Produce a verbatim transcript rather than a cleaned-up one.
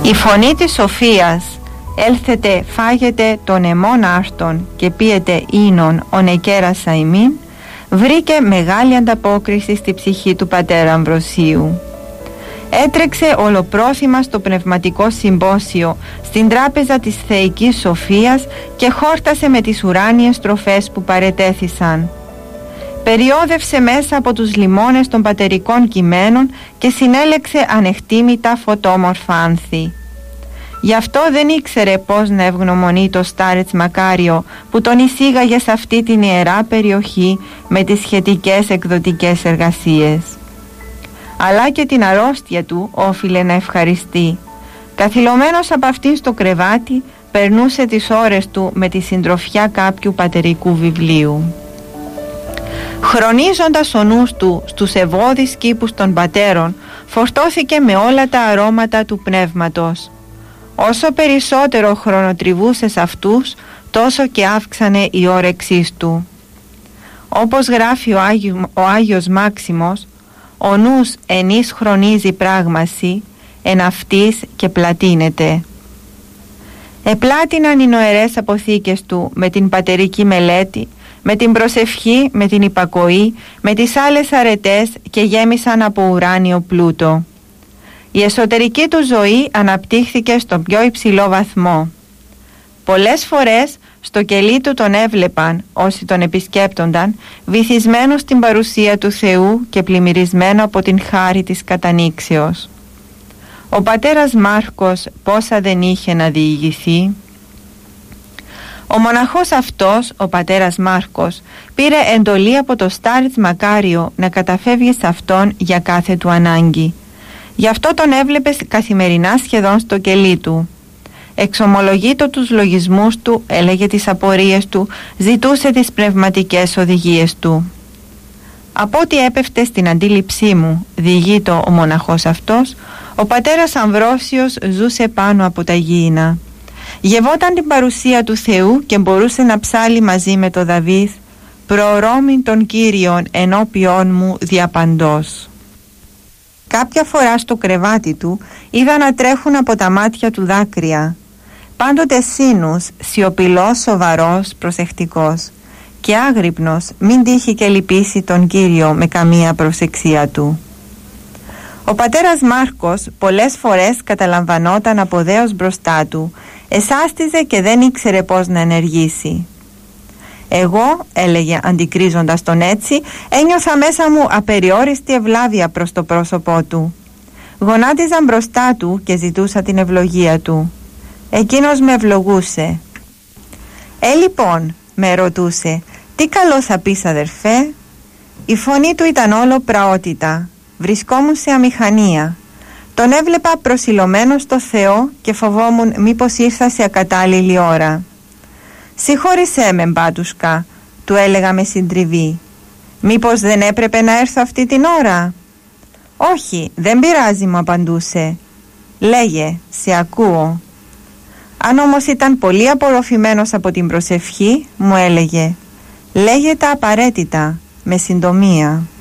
Η φωνή της σοφίας, έλθετε φάγετε τον εμών άρτον και πίετε ίνον ον εκέρασα ημίν, βρήκε μεγάλη ανταπόκριση στη ψυχή του πατέρα Αμβροσίου. Έτρεξε ολοπρόθυμα στο πνευματικό συμπόσιο στην τράπεζα της θεϊκής σοφίας και χόρτασε με τις ουράνιες τροφές που παρετέθησαν. Περιόδευσε μέσα από τους λιμώνες των πατερικών κειμένων και συνέλεξε ανεκτήμητα φωτόμορφα άνθη. Γι' αυτό δεν ήξερε πώς να ευγνωμονεί το Στάρετς Μακάριο που τον εισήγαγε σε αυτή την ιερά περιοχή με τις σχετικές εκδοτικές εργασίες. Αλλά και την αρρώστια του όφιλε να ευχαριστεί. Καθυλωμένος από αυτήν στο κρεβάτι, περνούσε τις ώρες του με τη συντροφιά κάποιου πατερικού βιβλίου. Χρονίζοντας ο νους του στους ευώδεις κήπους των πατέρων, φορτώθηκε με όλα τα αρώματα του πνεύματος. Όσο περισσότερο χρονοτριβούσε σε αυτούς, τόσο και αύξανε η όρεξής του. Όπως γράφει ο, Άγιο, ο Άγιος Μάξιμος, ο νους ενής χρονίζει πράγμαση, εν αυτής και πλατείνεται. Επλάτηναν οι νοερές αποθήκες του με την πατερική μελέτη, με την προσευχή, με την υπακοή, με τις άλλες αρετές και γέμισαν από ουράνιο πλούτο. Η εσωτερική του ζωή αναπτύχθηκε στον πιο υψηλό βαθμό. Πολλές φορές στο κελί του τον έβλεπαν όσοι τον επισκέπτονταν, βυθισμένο στην παρουσία του Θεού και πλημμυρισμένο από την χάρη της κατανήξεως. Ο πατέρας Μάρκος πόσα δεν είχε να διηγηθεί. Ο μοναχός αυτός, ο πατέρας Μάρκος, πήρε εντολή από το Στάρετς Μακάριο να καταφεύγει σε αυτόν για κάθε του ανάγκη. Γι' αυτό τον έβλεπε καθημερινά σχεδόν στο κελί του. Εξομολογείτο τους λογισμούς του, έλεγε τις απορίες του, ζητούσε τις πνευματικές οδηγίες του. Από ό,τι έπεφτε στην αντίληψή μου, διηγείτο ο μοναχός αυτός, ο πατέρας Αμβρόσιος ζούσε πάνω από τα γήινα. Γευόταν την παρουσία του Θεού και μπορούσε να ψάλει μαζί με το Δαβίδ «Προορώμην των Κύριων ενώπιόν μου διαπαντός». Κάποια φορά στο κρεβάτι του είδα να τρέχουν από τα μάτια του δάκρυα. Πάντοτε σύνους, σιωπηλός, σοβαρός, προσεκτικός και άγρυπνος, μην τύχει και λυπήσει τον Κύριο με καμία προσεξία του. Ο πατέρας Μάρκος πολλές φορές καταλαμβανόταν από δέος μπροστά του, εσάστιζε και δεν ήξερε πώς να ενεργήσει. Εγώ, έλεγε αντικρίζοντας τον έτσι, ένιωθα μέσα μου απεριόριστη ευλάβεια προς το πρόσωπό του. Γονάτιζα μπροστά του και ζητούσα την ευλογία του. Εκείνος με ευλογούσε. «Ε, λοιπόν», με ρωτούσε, «τι καλό θα πεις, αδερφέ?» Η φωνή του ήταν όλο πραότητα. Βρισκόμουν σε αμηχανία. Τον έβλεπα προσιλωμένο στο Θεό και φοβόμουν μήπως ήρθα σε ακατάλληλη ώρα. «Συγχώρησέ με, μπάτουσκα», του έλεγα με συντριβή. «Μήπως δεν έπρεπε να έρθω αυτή την ώρα?» «Όχι, δεν πειράζει», μου απαντούσε. «Λέγε, σε ακούω». Αν όμως ήταν πολύ απορροφημένος από την προσευχή, μου έλεγε «Λέγε τα απαραίτητα, με συντομία».